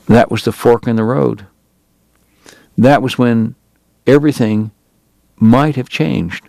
That was the fork in the road. That was when everything might have changed.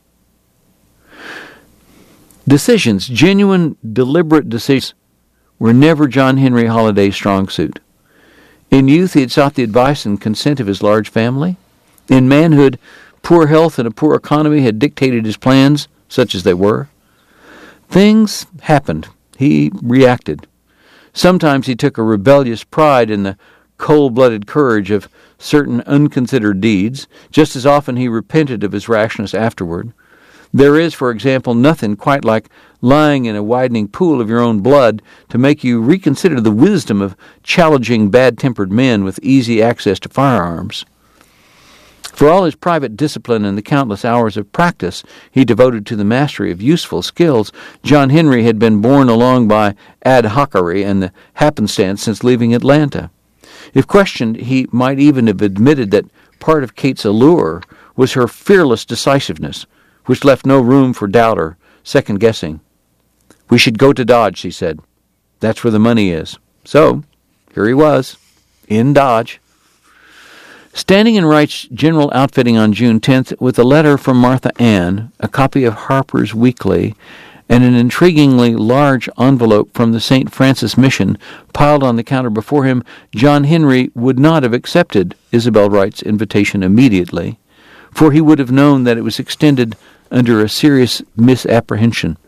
Decisions, genuine, deliberate decisions, were never John Henry Holliday's strong suit. In youth, he had sought the advice and consent of his large family. In manhood, poor health and a poor economy had dictated his plans, such as they were. Things happened. He reacted. Sometimes he took a rebellious pride in the cold-blooded courage of certain unconsidered deeds. Just as often he repented of his rashness afterward. There is, for example, nothing quite like lying in a widening pool of your own blood to make you reconsider the wisdom of challenging bad-tempered men with easy access to firearms. For all his private discipline and the countless hours of practice he devoted to the mastery of useful skills, John Henry had been borne along by ad hocery and the happenstance since leaving Atlanta. If questioned, he might even have admitted that part of Kate's allure was her fearless decisiveness, which left no room for doubt or second-guessing. "We should go to Dodge," she said. "That's where the money is." So, here he was, in Dodge. Standing in Wright's General Outfitting on June 10th with a letter from Martha Ann, a copy of Harper's Weekly, and an intriguingly large envelope from the St. Francis Mission piled on the counter before him, John Henry would not have accepted Isabel Wright's invitation immediately, for he would have known that it was extended under a serious misapprehension.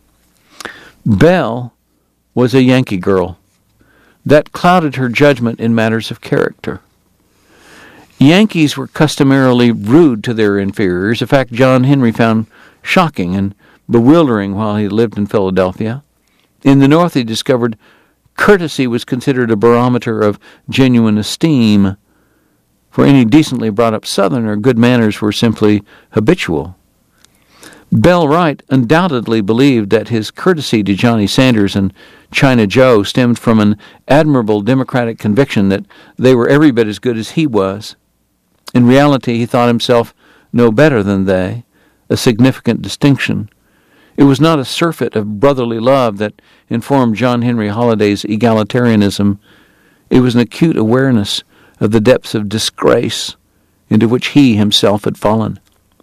Belle was a Yankee girl. That clouded her judgment in matters of character. Yankees were customarily rude to their inferiors, a fact John Henry found shocking and bewildering while he lived in Philadelphia. In the North, he discovered courtesy was considered a barometer of genuine esteem. For any decently brought-up Southerner, good manners were simply habitual. Belle Wright undoubtedly believed that his courtesy to Johnny Sanders and China Joe stemmed from an admirable democratic conviction that they were every bit as good as he was. In reality, he thought himself no better than they, a significant distinction. It was not a surfeit of brotherly love that informed John Henry Holliday's egalitarianism. It was an acute awareness of the depths of disgrace into which he himself had fallen.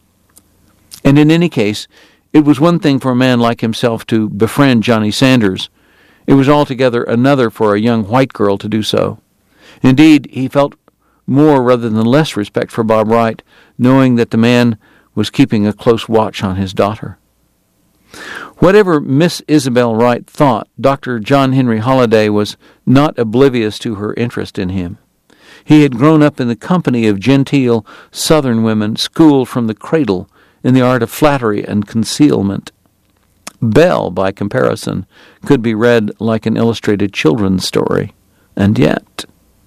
And in any case, it was one thing for a man like himself to befriend Johnny Sanders. It was altogether another for a young white girl to do so. Indeed, he felt more rather than less respect for Bob Wright, knowing that the man was keeping a close watch on his daughter. Whatever Miss Isabel Wright thought, Dr. John Henry Holliday was not oblivious to her interest in him. He had grown up in the company of genteel Southern women, schooled from the cradle in the art of flattery and concealment. Belle, by comparison, could be read like an illustrated children's story. And yet,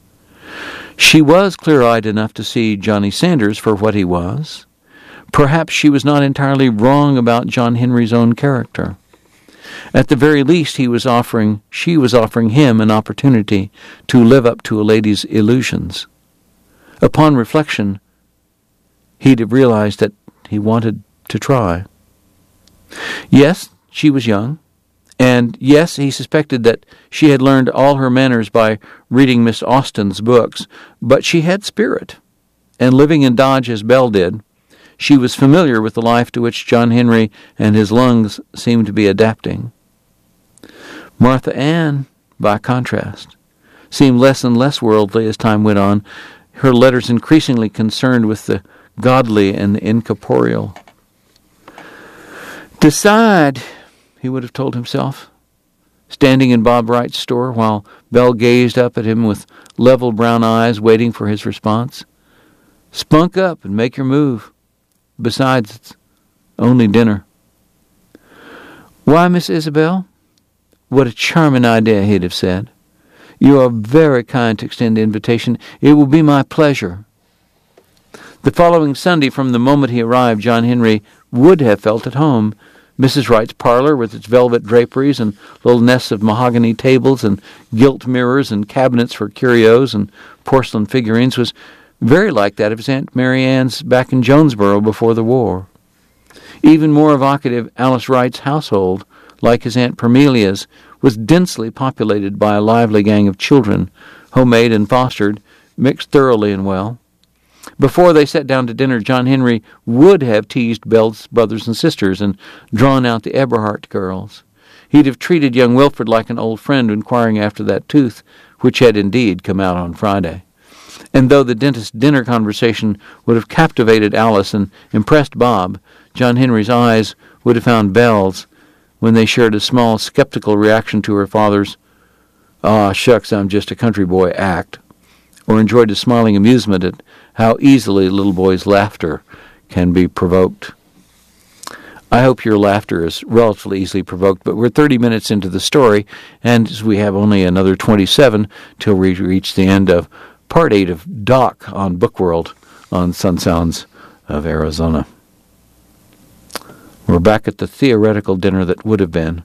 she was clear-eyed enough to see Johnny Sanders for what he was. Perhaps she was not entirely wrong about John Henry's own character. At the very least, she was offering him an opportunity to live up to a lady's illusions. Upon reflection, he'd have realized that he wanted to try. Yes, she was young, and yes, he suspected that she had learned all her manners by reading Miss Austen's books, but she had spirit, and living in Dodge as Belle did, she was familiar with the life to which John Henry and his lungs seemed to be adapting. Martha Ann, by contrast, seemed less and less worldly as time went on, her letters increasingly concerned with the godly and the incorporeal. "Decide," he would have told himself, standing in Bob Wright's store while Belle gazed up at him with level brown eyes waiting for his response. "Spunk up and make your move. Besides, it's only dinner." "Why, Miss Isabel? What a charming idea," he'd have said. "You are very kind to extend the invitation. It will be my pleasure." The following Sunday, from the moment he arrived, John Henry would have felt at home. Mrs. Wright's parlor, with its velvet draperies and little nests of mahogany tables and gilt mirrors and cabinets for curios and porcelain figurines, was very like that of his Aunt Mary Ann's back in Jonesboro before the war. Even more evocative, Alice Wright's household, like his Aunt Permelia's, was densely populated by a lively gang of children, homemade and fostered, mixed thoroughly and well. Before they sat down to dinner, John Henry would have teased Belle's brothers and sisters and drawn out the Eberhardt girls. He'd have treated young Wilfred like an old friend, inquiring after that tooth, which had indeed come out on Friday. And though the dentist's dinner conversation would have captivated Alice and impressed Bob, John Henry's eyes would have found Belle's when they shared a small skeptical reaction to her father's "Ah, shucks, I'm just a country boy" act, or enjoyed a smiling amusement at how easily little boys' laughter can be provoked. I hope your laughter is relatively easily provoked, but we're 30 minutes into the story, and we have only another 27 till we reach the end of Part 8 of Doc on Bookworld on Sun Sounds of Arizona. We're back at the theoretical dinner that would have been.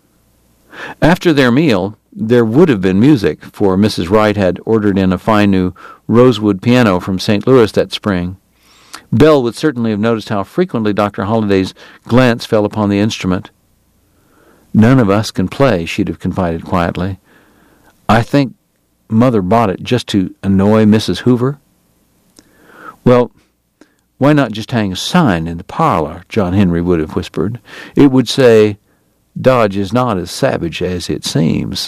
After their meal, there would have been music, for Mrs. Wright had ordered in a fine new rosewood piano from St. Louis that spring. Belle would certainly have noticed how frequently Dr. Holliday's glance fell upon the instrument. "None of us can play," she'd have confided quietly. "I think Mother bought it just to annoy Mrs. Hoover." "Well, why not just hang a sign in the parlor?" John Henry would have whispered. "It would say, 'Dodge is not as savage as it seems.'"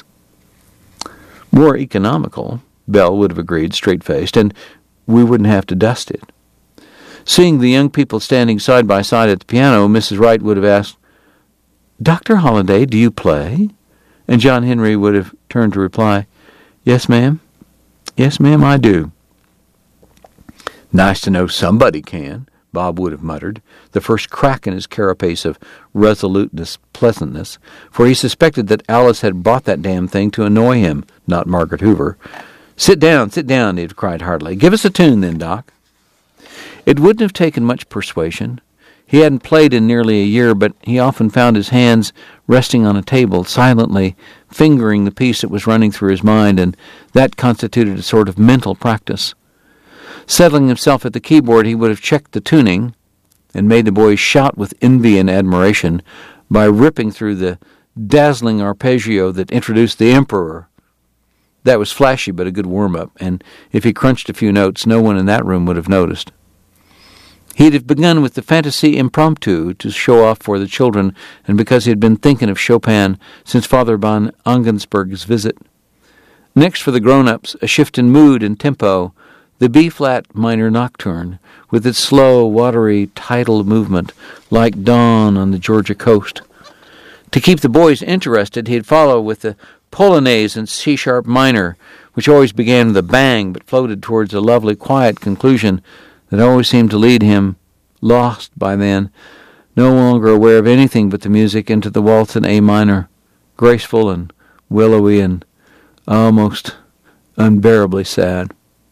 "More economical," Belle would have agreed, straight-faced, "and we wouldn't have to dust it." Seeing the young people standing side by side at the piano, Mrs. Wright would have asked, "Dr. Holliday, do you play?" And John Henry would have turned to reply, "Yes, ma'am. Yes, ma'am, I do." "Nice to know somebody can," Bob would have muttered, the first crack in his carapace of resoluteness pleasantness, for he suspected that Alice had bought that damn thing to annoy him, not Margaret Hoover. Sit down, he'd have cried heartily. "Give us a tune, then, Doc." It wouldn't have taken much persuasion. He hadn't played in nearly a year, but he often found his hands resting on a table, silently fingering the piece that was running through his mind, and that constituted a sort of mental practice. Settling himself at the keyboard, he would have checked the tuning and made the boys shout with envy and admiration by ripping through the dazzling arpeggio that introduced the Emperor. That was flashy but a good warm-up, and if he crunched a few notes, no one in that room would have noticed. He'd have begun with the Fantasy Impromptu to show off for the children, and because he had been thinking of Chopin since Father von Ogdensburg's visit. Next, for the grown-ups, a shift in mood and tempo, the B-flat minor nocturne, with its slow, watery, tidal movement, like dawn on the Georgia coast. To keep the boys interested, he'd follow with the Polonaise in C-sharp minor, which always began with a bang but floated towards a lovely, quiet conclusion that always seemed to lead him, lost by then, no longer aware of anything but the music, into the waltz in A minor, graceful and willowy and almost unbearably sad.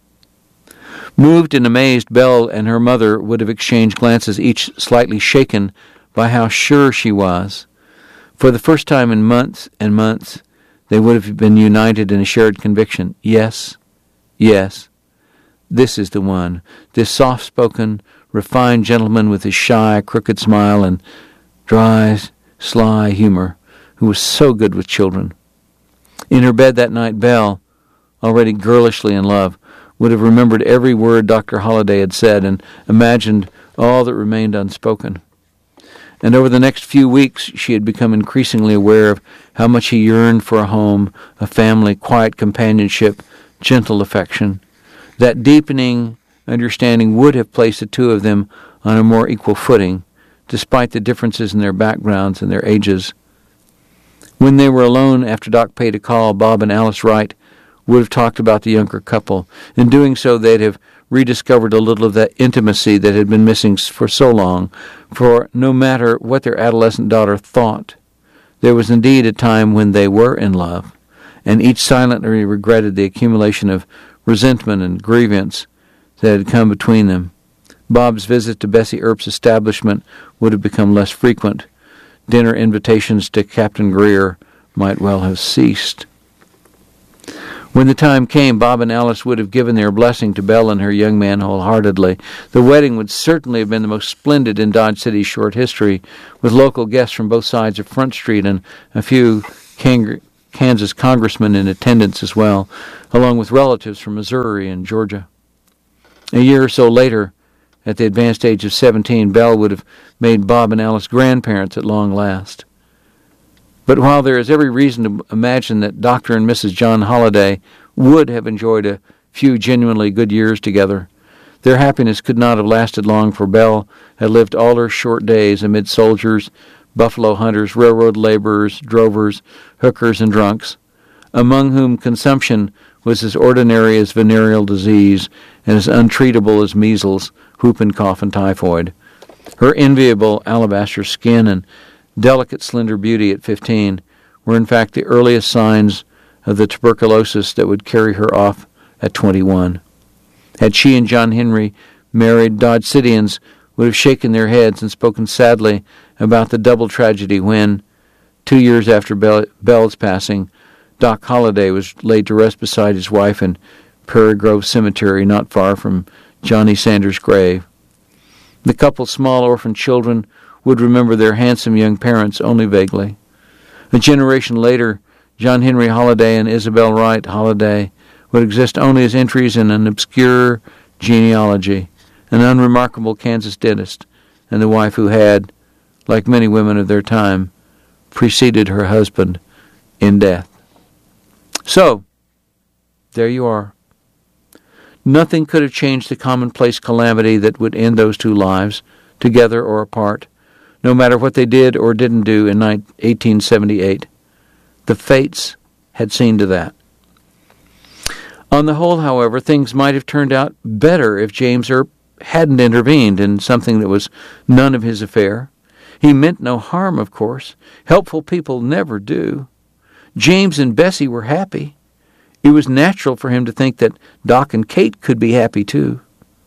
Moved and amazed, Belle and her mother would have exchanged glances, each slightly shaken by how sure she was. For the first time in months and months, they would have been united in a shared conviction. Yes, yes, this is the one, this soft-spoken, refined gentleman with his shy, crooked smile and dry, sly humor, who was so good with children. In her bed that night, Belle, already girlishly in love, would have remembered every word Dr. Holliday had said and imagined all that remained unspoken. And over the next few weeks, she had become increasingly aware of how much he yearned for a home, a family, quiet companionship, gentle affection. That deepening understanding would have placed the two of them on a more equal footing, despite the differences in their backgrounds and their ages. When they were alone after Doc paid a call, Bob and Alice Wright would have talked about the younger couple. In doing so, they'd have rediscovered a little of that intimacy that had been missing for so long, for no matter what their adolescent daughter thought, there was indeed a time when they were in love, and each silently regretted the accumulation of resentment and grievance that had come between them. Bob's visit to Bessie Earp's establishment would have become less frequent. Dinner invitations to Captain Greer might well have ceased. When the time came, Bob and Alice would have given their blessing to Belle and her young man wholeheartedly. The wedding would certainly have been the most splendid in Dodge City's short history, with local guests from both sides of Front Street and a few Kansas congressmen in attendance as well, along with relatives from Missouri and Georgia. A year or so later, at the advanced age of 17, Belle would have made Bob and Alice grandparents at long last. But while there is every reason to imagine that Dr. and Mrs. John Holliday would have enjoyed a few genuinely good years together, their happiness could not have lasted long, for Belle had lived all her short days amid soldiers, buffalo hunters, railroad laborers, drovers, hookers, and drunks, among whom consumption was as ordinary as venereal disease and as untreatable as measles, whooping cough, and typhoid. Her enviable alabaster skin and delicate, slender beauty at 15 were in fact the earliest signs of the tuberculosis that would carry her off at 21. Had she and John Henry married, Dodge Cityans would have shaken their heads and spoken sadly about the double tragedy when, 2 years after Belle's passing, Doc Holliday was laid to rest beside his wife in Prairie Grove Cemetery, not far from Johnny Sanders' grave. The couple's small orphan children would remember their handsome young parents only vaguely. A generation later, John Henry Holliday and Isabel Wright Holliday would exist only as entries in an obscure genealogy, an unremarkable Kansas dentist, and the wife who had, like many women of their time, preceded her husband in death. So, there you are. Nothing could have changed the commonplace calamity that would end those two lives, together or apart, no matter what they did or didn't do in 1878. The fates had seen to that. On the whole, however, things might have turned out better if James Earp hadn't intervened in something that was none of his affair. He meant no harm, of course. Helpful people never do. James and Bessie were happy. It was natural for him to think that Doc and Kate could be happy too.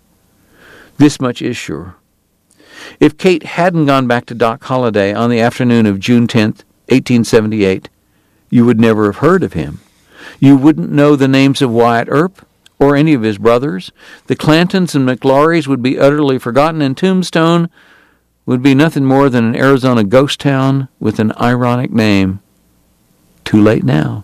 This much is sure. If Kate hadn't gone back to Doc Holliday on the afternoon of June 10th, 1878, you would never have heard of him. You wouldn't know the names of Wyatt Earp or any of his brothers. The Clantons and McLaurys would be utterly forgotten, and Tombstone would be nothing more than an Arizona ghost town with an ironic name. Too late now.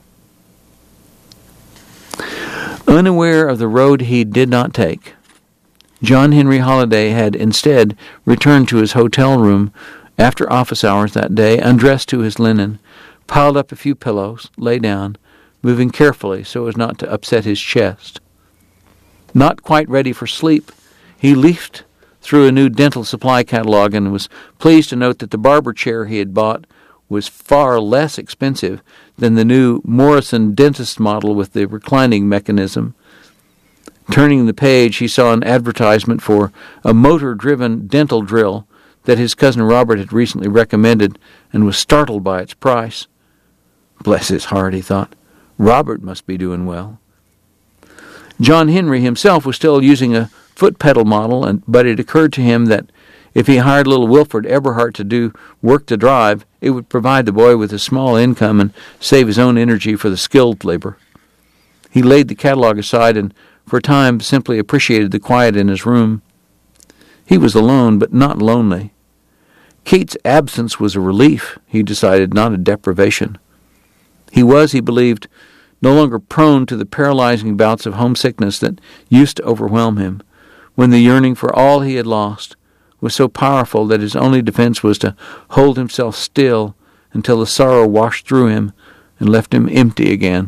Unaware of the road he did not take, John Henry Holliday had instead returned to his hotel room after office hours that day, undressed to his linen, piled up a few pillows, lay down, moving carefully so as not to upset his chest. Not quite ready for sleep, he leafed through a new dental supply catalog and was pleased to note that the barber chair he had bought was far less expensive than the new Morrison dentist model with the reclining mechanism. Turning the page, he saw an advertisement for a motor-driven dental drill that his cousin Robert had recently recommended and was startled by its price. Bless his heart, he thought. Robert must be doing well. John Henry himself was still using a foot pedal model, but it occurred to him that if he hired little Wilfred Eberhart to do work to drive, it would provide the boy with a small income and save his own energy for the skilled labor. He laid the catalog aside and for a time simply appreciated the quiet in his room. He was alone, but not lonely. Kate's absence was a relief, he decided, not a deprivation. He was, he believed, no longer prone to the paralyzing bouts of homesickness that used to overwhelm him, when the yearning for all he had lost was so powerful that his only defense was to hold himself still until the sorrow washed through him and left him empty again.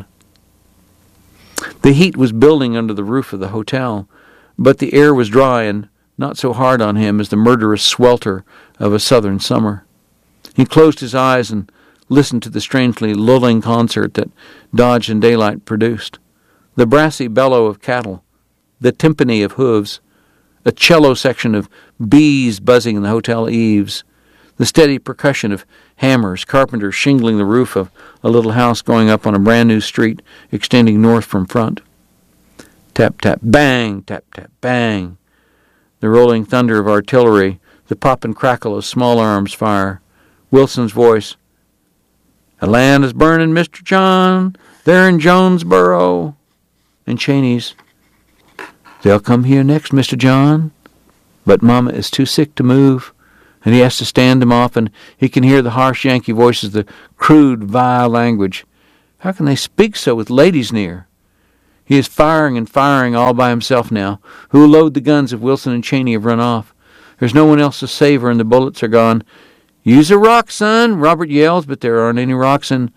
The heat was building under the roof of the hotel, but the air was dry and not so hard on him as the murderous swelter of a southern summer. He closed his eyes and listened to the strangely lulling concert that Dodge and Daylight produced. The brassy bellow of cattle, the timpani of hooves, a cello section of bees buzzing in the hotel eaves, the steady percussion of hammers, carpenters shingling the roof of a little house going up on a brand-new street extending north from front. Tap, tap, bang, tap, tap, bang. The rolling thunder of artillery, the pop and crackle of small arms fire. Wilson's voice, "The land is burning, Mr. John. They're in Jonesboro." And Cheney's, "They'll come here next, Mr. John. But Mama is too sick to move, and he has to stand them off, and he can hear the harsh Yankee voices, the crude, vile language. How can they speak so with ladies near? He is firing and firing all by himself now. Who will load the guns if Wilson and Cheney have run off? There's no one else to save her, and the bullets are gone. Use a rock, son, Robert yells, but there aren't any rocks in...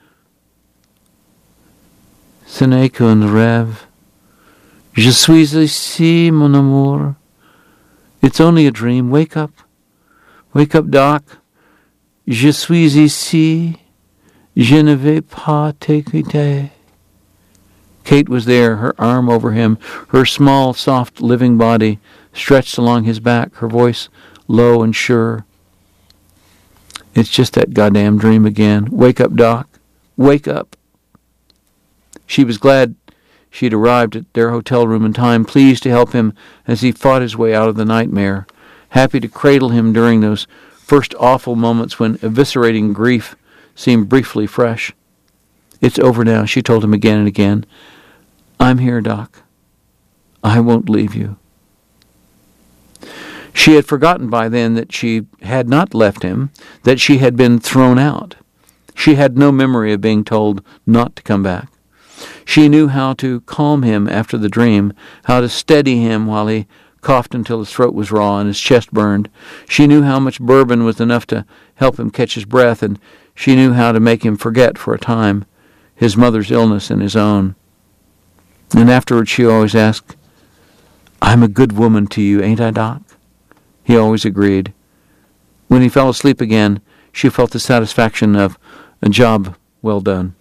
Ce n'est qu'un rêve. Je suis ici, mon amour. It's only a dream. Wake up. Wake up, Doc. Je suis ici. Je ne vais pas te quitter. Kate was there, her arm over him, her small, soft, living body stretched along his back, her voice low and sure. It's just that goddamn dream again. Wake up, Doc. Wake up. She was glad she'd arrived at their hotel room in time, pleased to help him as he fought his way out of the nightmare, happy to cradle him during those first awful moments when eviscerating grief seemed briefly fresh. It's over now, she told him again and again. I'm here, Doc. I won't leave you. She had forgotten by then that she had not left him, that she had been thrown out. She had no memory of being told not to come back. She knew how to calm him after the dream, how to steady him while he coughed until his throat was raw and his chest burned. She knew how much bourbon was enough to help him catch his breath, and she knew how to make him forget for a time his mother's illness and his own. And afterward she always asked, I'm a good woman to you, ain't I, Doc? He always agreed. When he fell asleep again, she felt the satisfaction of a job well done.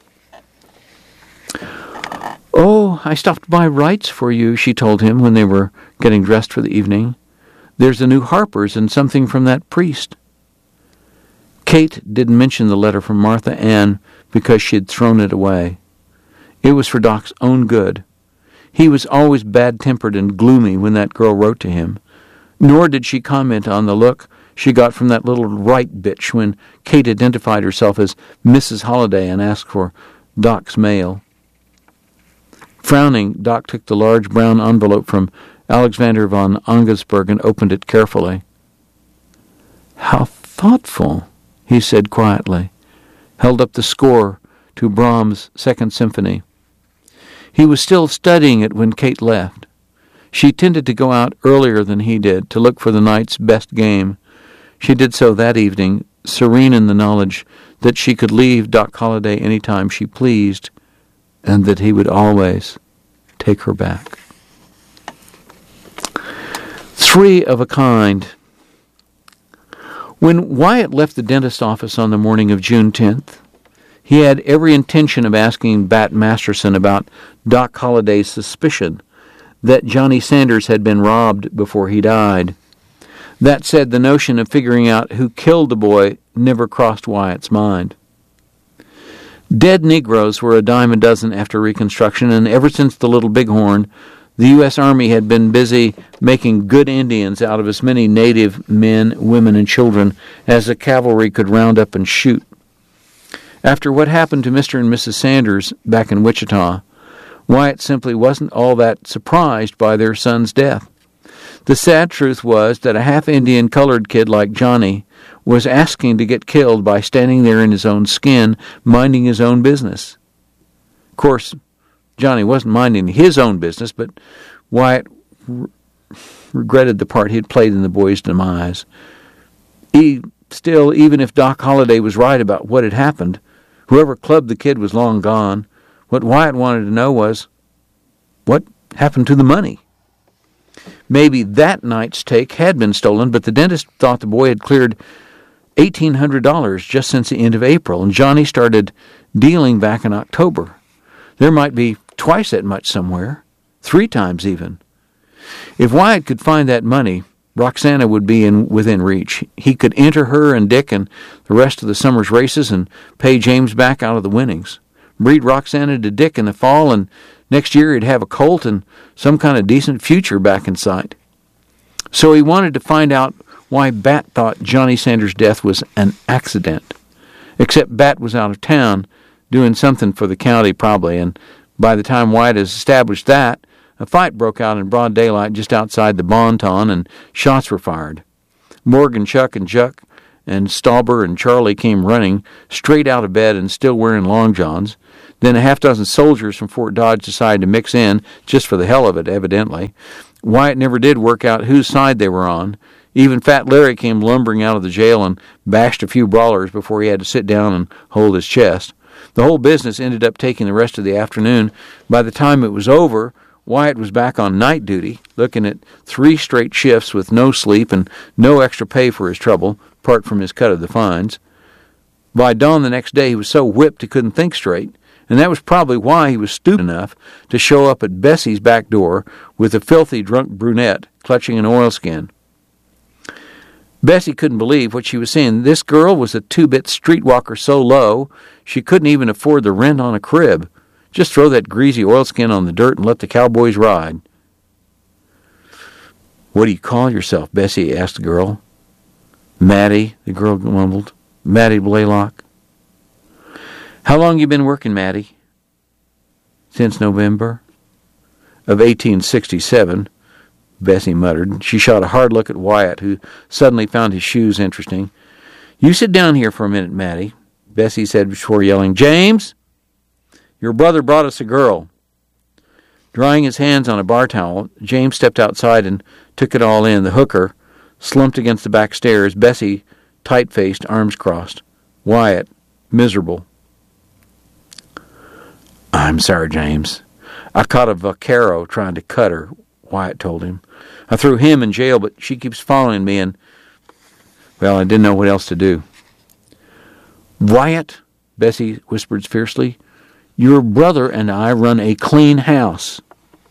Oh, I stopped by Wright's for you, she told him when they were getting dressed for the evening. There's a new Harper's and something from that priest. Kate didn't mention the letter from Martha Ann because she had thrown it away. It was for Doc's own good. He was always bad-tempered and gloomy when that girl wrote to him. Nor did she comment on the look she got from that little Wright bitch when Kate identified herself as Mrs. Holliday and asked for Doc's mail. Frowning, Doc took the large brown envelope from Alexander von Angelsberg and opened it carefully. How thoughtful, he said quietly, held up the score to Brahms' Second Symphony. He was still studying it when Kate left. She tended to go out earlier than he did to look for the night's best game. She did so that evening, serene in the knowledge that she could leave Doc Holliday any time she pleased, and that he would always take her back. Three of a kind. When Wyatt left the dentist office on the morning of June 10th, he had every intention of asking Bat Masterson about Doc Holliday's suspicion that Johnny Sanders had been robbed before he died. That said, the notion of figuring out who killed the boy never crossed Wyatt's mind. Dead Negroes were a dime a dozen after Reconstruction, and ever since the Little Bighorn, the U.S. Army had been busy making good Indians out of as many native men, women, and children as the cavalry could round up and shoot. After what happened to Mr. and Mrs. Sanders back in Wichita, Wyatt simply wasn't all that surprised by their son's death. The sad truth was that a half-Indian colored kid like Johnny was asking to get killed by standing there in his own skin, minding his own business. Of course, Johnny wasn't minding his own business, but Wyatt regretted the part he had played in the boy's demise. Still, even if Doc Holliday was right about what had happened, whoever clubbed the kid was long gone. What Wyatt wanted to know was, what happened to the money? Maybe that night's take had been stolen, but the dentist thought the boy had cleared $1,800 just since the end of April, and Johnny started dealing back in October. There might be twice that much somewhere, 3 times even. If Wyatt could find that money, Roxana would be within reach. He could enter her and Dick and the rest of the summer's races and pay James back out of the winnings. Breed Roxana to Dick in the fall, and next year he'd have a colt and some kind of decent future back in sight. So he wanted to find out why Bat thought Johnny Sanders' death was an accident. Except Bat was out of town, doing something for the county probably, and by the time Wyatt has established that, a fight broke out in broad daylight just outside the Bon Ton, and shots were fired. Morgan, Chuck, and Juck, and Stauber and Charlie came running, straight out of bed and still wearing long johns. Then a half-dozen soldiers from Fort Dodge decided to mix in, just for the hell of it, evidently. Wyatt never did work out whose side they were on. Even Fat Larry came lumbering out of the jail and bashed a few brawlers before he had to sit down and hold his chest. The whole business ended up taking the rest of the afternoon. By the time it was over, Wyatt was back on night duty, looking at 3 straight shifts with no sleep and no extra pay for his trouble, apart from his cut of the fines. By dawn the next day, he was so whipped he couldn't think straight, and that was probably why he was stupid enough to show up at Bessie's back door with a filthy drunk brunette clutching an oilskin. Bessie couldn't believe what she was seeing. This girl was a 2-bit streetwalker so low she couldn't even afford the rent on a crib. Just throw that greasy oilskin on the dirt and let the cowboys ride. "What do you call yourself?" Bessie asked the girl. "Mattie," the girl mumbled. "Mattie Blaylock." "How long you been working, Mattie?" "Since November of 1867, Bessie muttered. She shot a hard look at Wyatt, who suddenly found his shoes interesting. "You sit down here for a minute, Mattie," Bessie said before yelling, "James! Your brother brought us a girl." Drying his hands on a bar towel, James stepped outside and took it all in. The hooker slumped against the back stairs, Bessie tight-faced, arms crossed. Wyatt, miserable. "I'm sorry, James. I caught a vaquero trying to cut her," Wyatt told him. "I threw him in jail, but she keeps following me and, well, I didn't know what else to do." "Wyatt," Bessie whispered fiercely, "your brother and I run a clean house."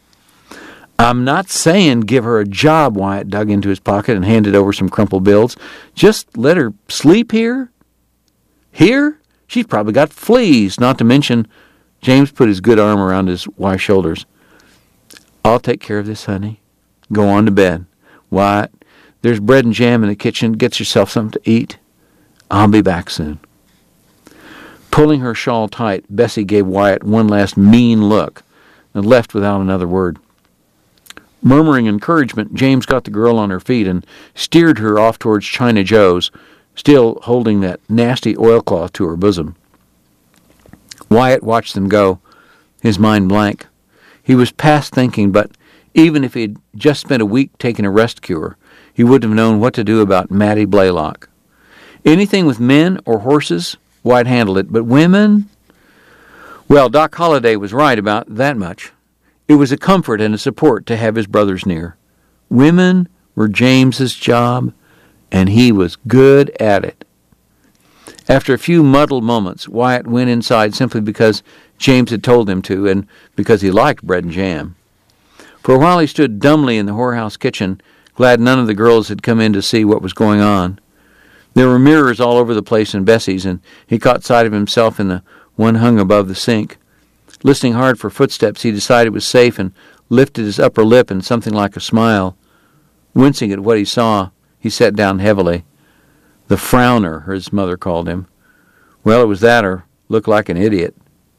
"I'm not saying give her a job," Wyatt dug into his pocket and handed over some crumpled bills. "Just let her sleep here." "Here? She's probably got fleas, not to mention—" James put his good arm around his wife's shoulders. "I'll take care of this, honey. Go on to bed. Wyatt, there's bread and jam in the kitchen. Get yourself something to eat. I'll be back soon." Pulling her shawl tight, Bessie gave Wyatt one last mean look and left without another word. Murmuring encouragement, James got the girl on her feet and steered her off towards China Joe's, still holding that nasty oilcloth to her bosom. Wyatt watched them go, his mind blank. He was past thinking, but even if he'd just spent a week taking a rest cure, he wouldn't have known what to do about Mattie Blaylock. Anything with men or horses, Wyatt handled it, but women? Well, Doc Holliday was right about that much. It was a comfort and a support to have his brothers near. Women were James's job, and he was good at it. After a few muddled moments, Wyatt went inside simply because James had told him to, and because he liked bread and jam. For a while he stood dumbly in the whorehouse kitchen, glad none of the girls had come in to see what was going on. There were mirrors all over the place in Bessie's, and he caught sight of himself in the one hung above the sink. Listening hard for footsteps, he decided it was safe and lifted his upper lip in something like a smile. Wincing at what he saw, he sat down heavily. The frowner, his mother called him. Well, it was that or looked like an idiot.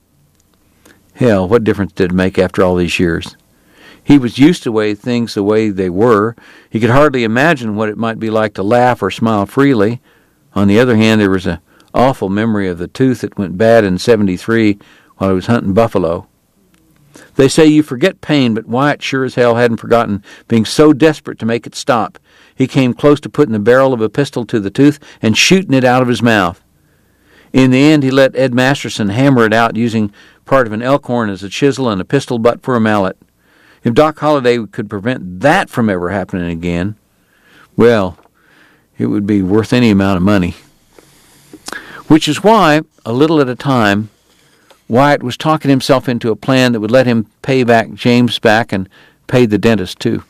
Hell, what difference did it make after all these years? He was used to things the way they were. He could hardly imagine what it might be like to laugh or smile freely. On the other hand, there was an awful memory of the tooth that went bad in '73 while he was hunting buffalo. They say you forget pain, but Wyatt sure as hell hadn't forgotten being so desperate to make it stop. He came close to putting the barrel of a pistol to the tooth and shooting it out of his mouth. In the end, he let Ed Masterson hammer it out using part of an elk horn as a chisel and a pistol butt for a mallet. If Doc Holliday could prevent that from ever happening again, well, it would be worth any amount of money. Which is why, a little at a time, Wyatt was talking himself into a plan that would let him pay back James back and pay the dentist too.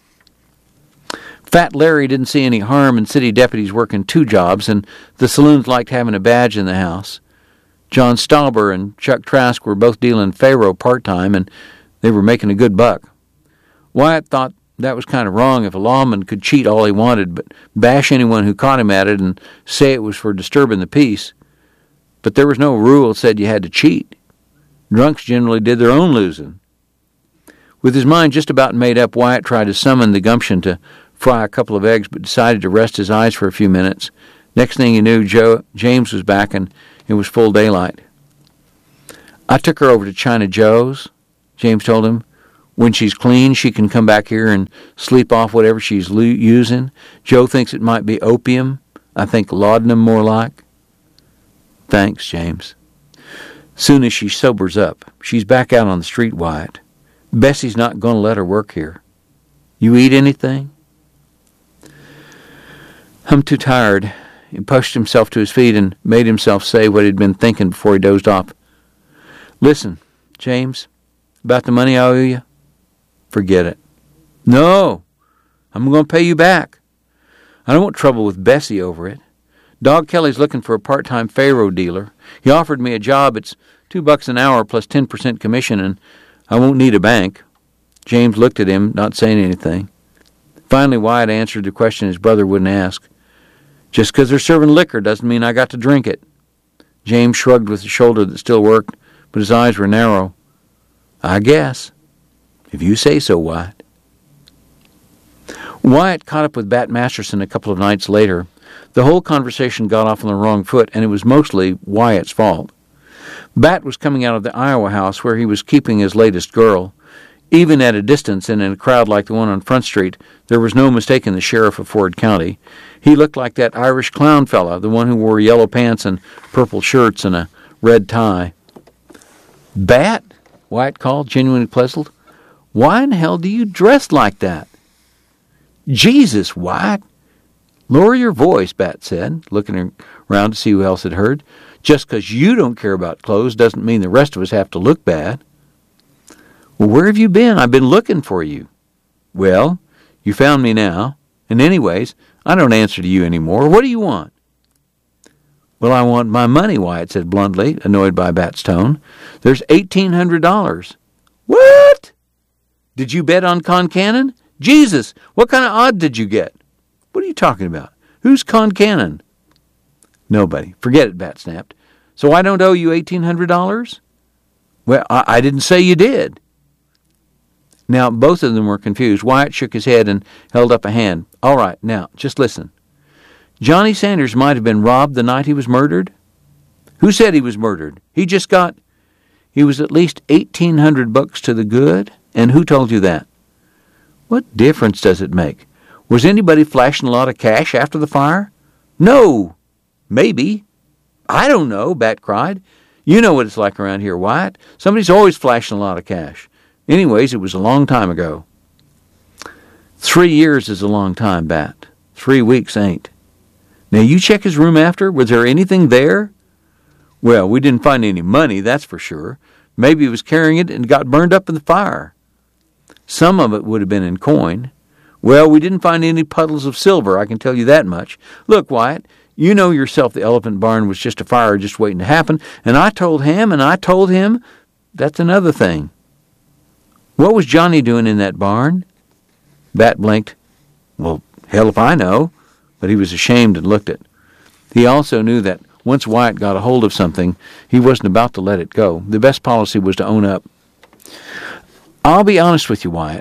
Fat Larry didn't see any harm in city deputies working 2 jobs, and the saloons liked having a badge in the house. John Stauber and Chuck Trask were both dealing faro part-time, and they were making a good buck. Wyatt thought that was kind of wrong if a lawman could cheat all he wanted, but bash anyone who caught him at it and say it was for disturbing the peace. But there was no rule that said you had to cheat. Drunks generally did their own losing. With his mind just about made up, Wyatt tried to summon the gumption to fry a couple of eggs, but decided to rest his eyes for a few minutes. Next thing he knew, James was back, and it was full daylight. I took her over to China Joe's, James told him. When she's clean, she can come back here and sleep off whatever she's using. Joe thinks it might be opium. I think laudanum more like. Thanks, James. Soon as she sobers up, she's back out on the street, Wyatt. Bessie's not going to let her work here. You eat anything? I'm too tired. He pushed himself to his feet and made himself say what he'd been thinking before he dozed off. Listen, James, about the money I owe you, forget it. No, I'm going to pay you back. I don't want trouble with Bessie over it. Dog Kelly's looking for a part-time faro dealer. He offered me a job. It's $2 an hour plus 10% commission, and I won't need a bank. James looked at him, not saying anything. Finally, Wyatt answered the question his brother wouldn't ask. Just because they're serving liquor doesn't mean I got to drink it. James shrugged with a shoulder that still worked, but his eyes were narrow. I guess. If you say so, Wyatt. Wyatt caught up with Bat Masterson a couple of nights later. The whole conversation got off on the wrong foot, and it was mostly Wyatt's fault. Bat was coming out of the Iowa house where he was keeping his latest girl. Even at a distance and in a crowd like the one on Front Street, there was no mistaking the sheriff of Ford County. He looked like that Irish clown fella, the one who wore yellow pants and purple shirts and a red tie. Bat? Wyatt called, genuinely puzzled. Why in hell do you dress like that? Jesus, Wyatt. Lower your voice, Bat said, looking around to see who else had heard. Just because you don't care about clothes doesn't mean the rest of us have to look bad. Well, where have you been? I've been looking for you. Well, you found me now. And anyways, I don't answer to you anymore. What do you want? Well, I want my money, Wyatt said bluntly, annoyed by Bat's tone. There's $1,800. What? Did you bet on Concannon? Jesus, what kind of odd did you get? What are you talking about? Who's Concannon? Nobody. Forget it, Bat snapped. So I don't owe you $1,800? Well, I didn't say you did. Now, both of them were confused. Wyatt shook his head and held up a hand. All right, now, just listen. Johnny Sanders might have been robbed the night he was murdered. Who said he was murdered? He was at least $1,800 to the good. And who told you that? What difference does it make? Was anybody flashing a lot of cash after the fire? No. Maybe. I don't know, Bat cried. You know what it's like around here, Wyatt. Somebody's always flashing a lot of cash. Anyways, it was a long time ago. 3 years is a long time, Bat. 3 weeks ain't. Now, you check his room after. Was there anything there? Well, we didn't find any money, that's for sure. Maybe he was carrying it and got burned up in the fire. Some of it would have been in coin. Well, we didn't find any puddles of silver, I can tell you that much. Look, Wyatt, you know yourself the elephant barn was just a fire just waiting to happen, and I told him, that's another thing. What was Johnny doing in that barn? Bat blinked. Well, hell if I know. But he was ashamed and looked it. He also knew that once Wyatt got a hold of something, he wasn't about to let it go. The best policy was to own up. I'll be honest with you, Wyatt.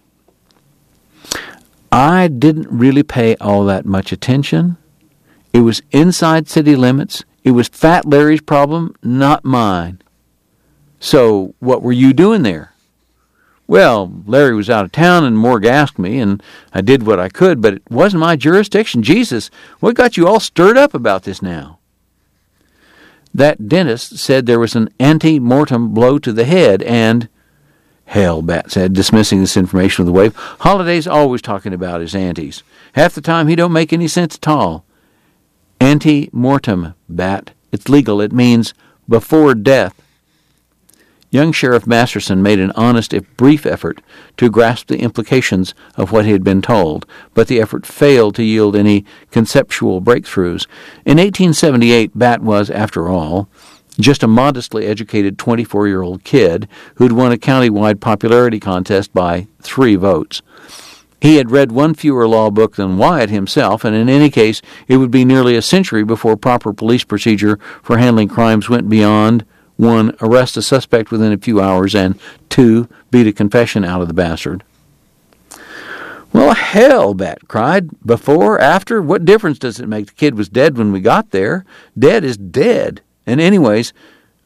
I didn't really pay all that much attention. It was inside city limits. It was Fat Larry's problem, not mine. So, what were you doing there? Well, Larry was out of town and Morg asked me, and I did what I could, but it wasn't my jurisdiction. Jesus, what got you all stirred up about this now? That dentist said there was an ante-mortem blow to the head, and... Hell, Bat said, dismissing this information with a wave. Holliday's always talking about his aunties. Half the time he don't make any sense at all. Ante-mortem, Bat. It's legal. It means before death. Young Sheriff Masterson made an honest, if brief, effort to grasp the implications of what he had been told, but the effort failed to yield any conceptual breakthroughs. In 1878, Bat was, after all, just a modestly educated 24-year-old kid who'd won a county-wide popularity contest by 3 votes. He had read one fewer law book than Wyatt himself, and in any case, it would be nearly a century before proper police procedure for handling crimes went beyond 1. Arrest a suspect within a few hours, and 2. Beat a confession out of the bastard. Well, hell, Bat cried. Before, after, what difference does it make? The kid was dead when we got there. Dead is dead. And anyways,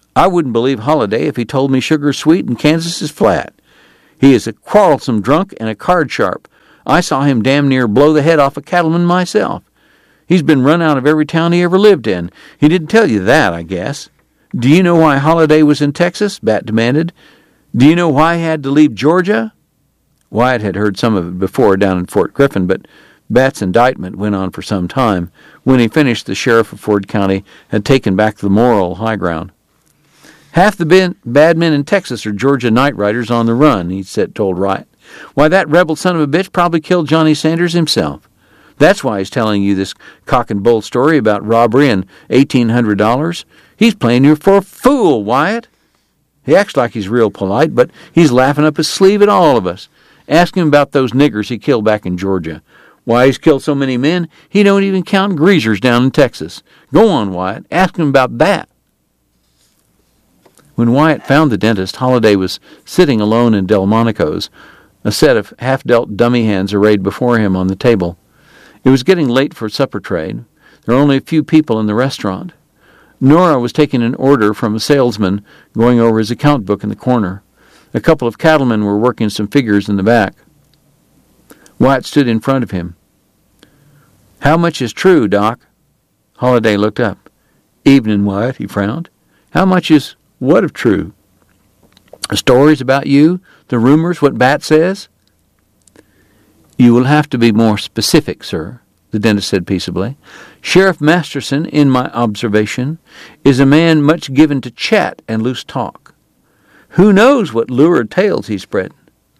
I wouldn't believe Holiday if he told me sugar's sweet and Kansas is flat. He is a quarrelsome drunk and a card sharp. I saw him damn near blow the head off a cattleman myself. He's been run out of every town he ever lived in. He didn't tell you that, I guess. Do you know why Holiday was in Texas? Bat demanded. Do you know why he had to leave Georgia? Wyatt had heard some of it before down in Fort Griffin, but Bat's indictment went on for some time. When he finished, the sheriff of Ford County had taken back the moral high ground. Half the bad men in Texas are Georgia night riders on the run, he told Wyatt. Why, that rebel son of a bitch probably killed Johnny Sanders himself. That's why he's telling you this cock and bull story about robbery and $1,800. He's playing you for a fool, Wyatt. He acts like he's real polite, but he's laughing up his sleeve at all of us. Ask him about those niggers he killed back in Georgia. Why he's killed so many men, he don't even count greasers down in Texas. Go on, Wyatt. Ask him about that. When Wyatt found the dentist, Holiday was sitting alone in Delmonico's, a set of half-dealt dummy hands arrayed before him on the table. It was getting late for supper trade. There were only a few people in the restaurant. Nora was taking an order from a salesman going over his account book in the corner. A couple of cattlemen were working some figures in the back. Wyatt stood in front of him. How much is true, Doc? Holiday looked up. Evening, Wyatt, he frowned. How much is what of true? The stories about you? The rumors? What Bat says? You will have to be more specific, sir, the dentist said peaceably. Sheriff Masterson, in my observation, is a man much given to chat and loose talk. Who knows what lurid tales he's spreading?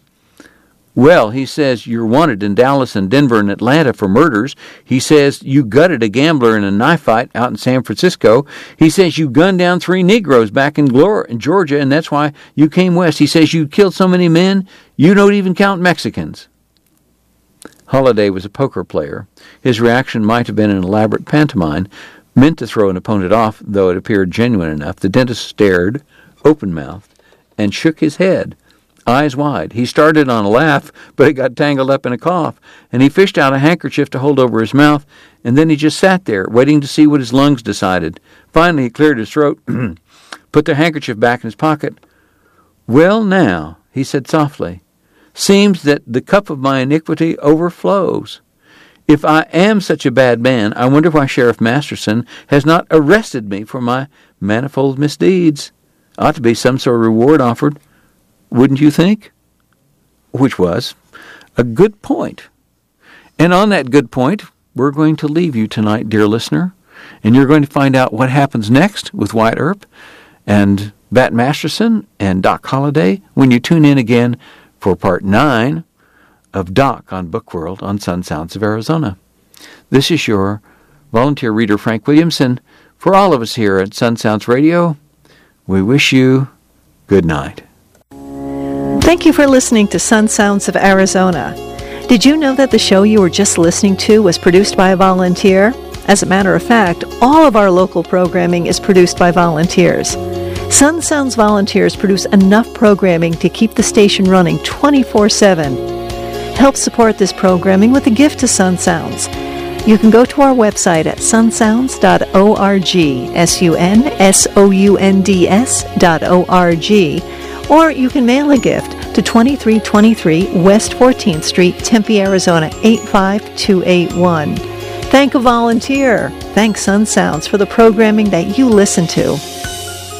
Well, he says you're wanted in Dallas and Denver and Atlanta for murders. He says you gutted a gambler in a knife fight out in San Francisco. He says you gunned down 3 Negroes back in Georgia, and that's why you came west. He says you killed so many men, you don't even count Mexicans. Holiday was a poker player. His reaction might have been an elaborate pantomime, meant to throw an opponent off, though it appeared genuine enough. The dentist stared, open-mouthed, and shook his head, eyes wide. He started on a laugh, but it got tangled up in a cough, and he fished out a handkerchief to hold over his mouth, and then he just sat there, waiting to see what his lungs decided. Finally, he cleared his throat, put the handkerchief back in his pocket. Well, now, he said softly, seems that the cup of my iniquity overflows. If I am such a bad man, I wonder why Sheriff Masterson has not arrested me for my manifold misdeeds. Ought to be some sort of reward offered, wouldn't you think? Which was a good point. And on that good point, we're going to leave you tonight, dear listener, and you're going to find out what happens next with Wyatt Earp and Bat Masterson and Doc Holiday when you tune in again for Part 9 of Doc on Book World on Sun Sounds of Arizona. This is your volunteer reader, Frank Williamson. For all of us here at Sun Sounds Radio, we wish you good night. Thank you for listening to Sun Sounds of Arizona. Did you know that the show you were just listening to was produced by a volunteer? As a matter of fact, all of our local programming is produced by volunteers. Sun Sounds volunteers produce enough programming to keep the station running 24/7. Help support this programming with a gift to Sun Sounds. You can go to our website at sunsounds.org, sunsounds.org, or you can mail a gift to 2323 West 14th Street, Tempe, Arizona 85281. Thank a volunteer. Thank Sun Sounds for the programming that you listen to.